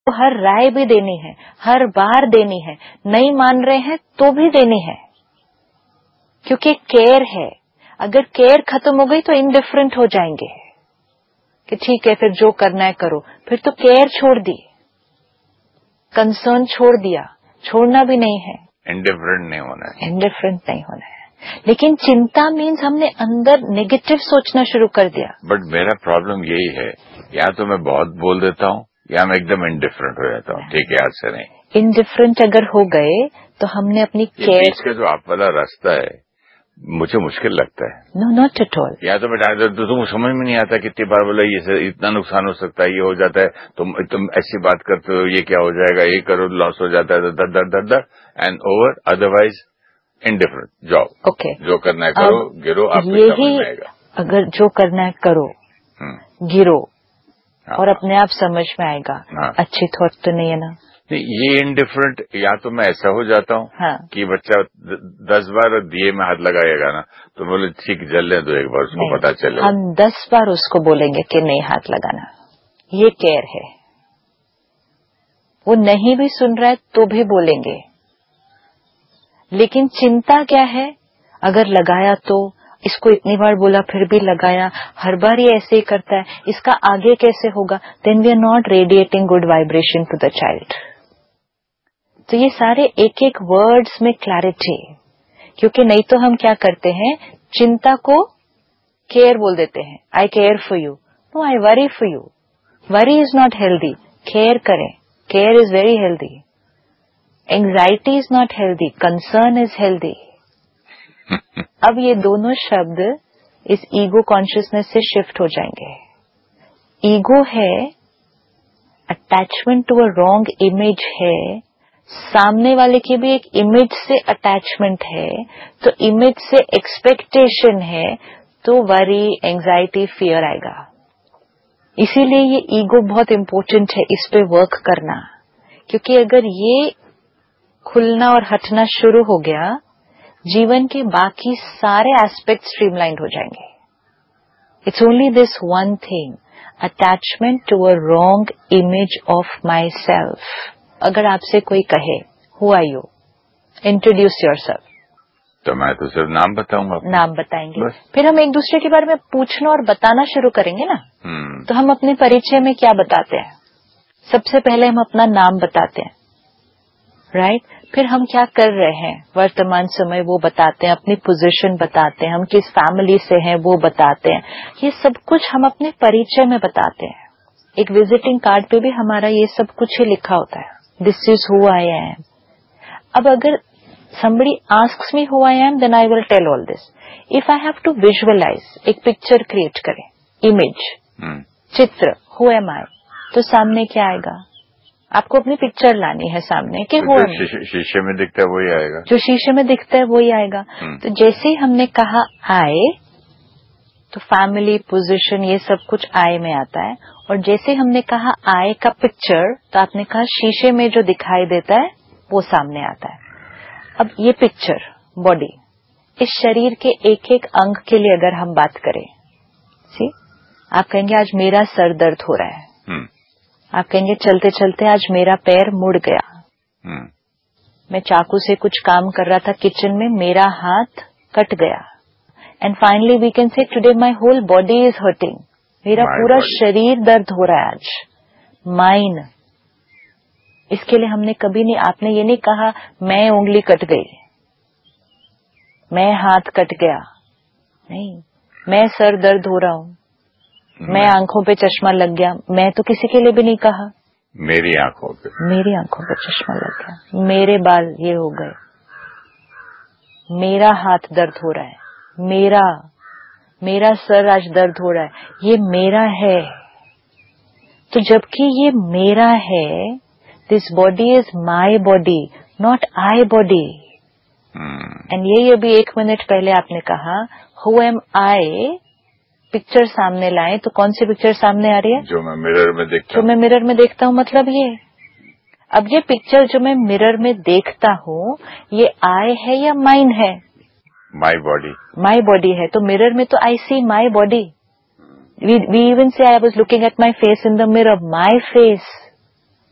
हर राय भी देनी है, हर बार देनी है, नहीं मान रहे हैं तो भी देनी है, क्योंकि केयर है। अगर केयर खत्म हो गई तो इनडिफरेंट हो जाएंगे कि ठीक है फिर जो करना है करो, फिर तो केयर छोड़ दी, कंसर्न छोड़ दिया, छोड़ना भी नहीं है, इंडिफरेंट नहीं होना है, इंडिफरेंट नहीं होना है। लेकिन चिंता मीन्स हमने अंदर नेगेटिव सोचना शुरू कर दिया। बट मेरा प्रॉब्लम यही है, या तो मैं बहुत बोल देता हूँ या मैं एकदम इंडिफरेंट हो जाता हूँ। ठीक है, आज से नहीं। इंडिफरेंट अगर हो गए तो हमने अपनी केयर, बीच का जो आप वाला रास्ता है मुझे मुश्किल लगता है। No not at all. या तो मैं डाल तो तुमको समझ में नहीं आता, कितनी बार बोला ये इतना नुकसान हो सकता है, ये हो जाता है, तुम ऐसी बात करते हो, ये क्या हो जाएगा, ये करो लॉस हो जाता है, दर दर दर दर and over, otherwise indifferent job. Okay, जो करना है करो, गिरो, आपको समझ में आएगा। अगर जो करना है करो, गिरो, हाँ, और अपने आप समझ में आएगा। हाँ, अच्छी थॉट तो नहीं है ना? नहीं, ये इंडिफरेंट, या तो मैं ऐसा हो जाता हूँ हाँ, कि बच्चा 10 बार दिए में हाथ लगाएगा ना तो बोले ठीक जलने दो, एक बार उसको पता चले। हम 10 बार उसको बोलेंगे कि नहीं हाथ लगाना, ये केयर है। वो नहीं भी सुन रहा है तो भी बोलेंगे। लेकिन चिंता क्या है, अगर लगाया तो, इसको इतनी बार बोला फिर भी लगाया, हर बार ये ऐसे ही करता है, इसका आगे कैसे होगा, then we are not radiating good vibration to the child. तो ये सारे एक एक वर्ड्स में क्लैरिटी, क्योंकि नहीं तो हम क्या करते हैं, चिंता को केयर बोल देते हैं। आई care for you, no I worry for you. Worry is not healthy, care करें, care is very healthy. Anxiety is not healthy, concern is healthy. अब ये दोनों शब्द इस ईगो कॉन्शियसनेस से शिफ्ट हो जाएंगे। ईगो है attachment to a wrong image है, सामने वाले की भी एक इमेज से अटैचमेंट है, तो इमेज से एक्सपेक्टेशन है, तो वरी, एंजाइटी, फियर आएगा। इसीलिए ये ईगो बहुत इंपॉर्टेंट है, इस पे वर्क करना, क्योंकि अगर ये खुलना और हटना शुरू हो गया, जीवन के बाकी सारे एस्पेक्ट स्ट्रीमलाइंड हो जाएंगे। It's only this one thing, attachment to a wrong image of my self. अगर आपसे कोई कहे who are you, introduce yourself, तो मैं तो सिर्फ नाम बताऊंगा, नाम बताएंगे, फिर हम एक दूसरे के बारे में पूछना और बताना शुरू करेंगे ना। तो हम अपने परिचय में क्या बताते हैं, सबसे पहले हम अपना नाम बताते हैं, राइट? फिर हम क्या कर रहे हैं वर्तमान समय वो बताते हैं, अपनी पोजीशन बताते हैं, हम किस फैमिली से हैं वो बताते हैं, ये सब कुछ हम अपने परिचय में बताते हैं। एक विजिटिंग कार्ड पे भी हमारा ये सब कुछ ही लिखा होता है, this is who I am. अब अगर somebody asks me who I am, then I will tell all this. If I have to visualize, एक पिक्चर क्रिएट करें, इमेज, चित्र, who am I, तो सामने क्या आएगा? आपको अपनी पिक्चर लानी है सामने कि वो शीशे में दिखता है वही आएगा, जो शीशे में दिखता है वही आएगा। तो जैसे ही हमने कहा आए, तो फैमिली, पोजीशन, ये सब कुछ आए में आता है, और जैसे हमने कहा आए का पिक्चर, तो आपने कहा शीशे में जो दिखाई देता है वो सामने आता है। अब ये पिक्चर, बॉडी, इस शरीर के एक एक अंग के लिए अगर हम बात करें, सी, आप कहेंगे आज मेरा सर दर्द हो रहा है, आप कहेंगे चलते चलते आज मेरा पैर मुड़ गया, मैं चाकू से कुछ काम कर रहा था किचन में, मेरा हाथ कट गया, and finally we can say today my whole body is hurting, मेरा पूरा शरीर दर्द हो रहा है आज। माइन, इसके लिए हमने कभी नहीं, आपने ये नहीं कहा मैं उंगली कट गई, मैं हाथ कट गया, नहीं, मैं सर दर्द हो रहा हूं, मैं आंखों पे चश्मा लग गया, मैं तो किसी के लिए भी नहीं कहा, मेरी आंखों पे चश्मा लग गया, मेरे बाल ये हो गए, मेरा हाथ दर्द हो रहा है, मेरा सर आज दर्द हो रहा है, ये मेरा है। तो जबकि ये मेरा है, this body is my body, not I body. And ये अभी 1 मिनट पहले आपने कहा who am I, पिक्चर सामने लाए, तो कौन सी पिक्चर सामने आ रही है? जो मैं मिरर में देखता हूँ, मतलब ये। अब ये पिक्चर जो मैं मिरर में देखता हूँ, ये I है या माइन है? माई बॉडी है। तो मिरर में तो I see my body. We even say I was looking at my face in the mirror, my face.